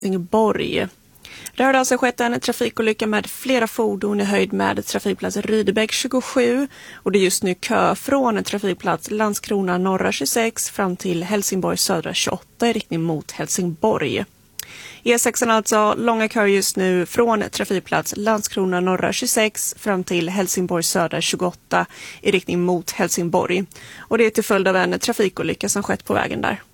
Helsingborg. Där har det alltså skett en trafikolycka med flera fordon i höjd med trafikplats Rydebäck 27 och det är just nu kö från trafikplats Landskrona norra 26 fram till Helsingborg södra 28 i riktning mot Helsingborg. E6 alltså långa kör just nu från trafikplats Landskrona norra 26 fram till Helsingborg södra 28 i riktning mot Helsingborg och det är till följd av en trafikolycka som skett på vägen där.